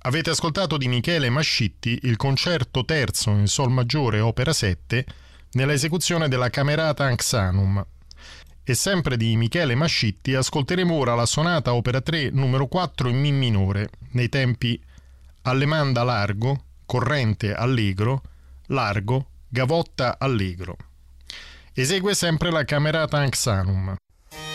Avete ascoltato di Michele Mascitti il concerto terzo in Sol maggiore opera 7 nella esecuzione della Camerata Anxanum. E sempre di Michele Mascitti ascolteremo ora la sonata opera 3 numero 4 in Mi minore, nei tempi allemanda largo, corrente allegro, largo, gavotta allegro. Esegue sempre la Camerata Anxanum.